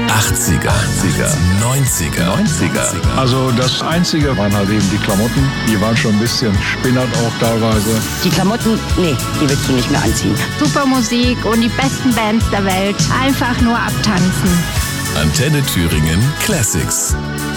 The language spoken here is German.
80er, 90er. Also das Einzige waren halt eben die Klamotten. Die waren schon ein bisschen spinnert auch teilweise. Die Klamotten, nee, die willst du nicht mehr anziehen. Super Musik und die besten Bands der Welt. Einfach nur abtanzen. Antenne Thüringen Classics.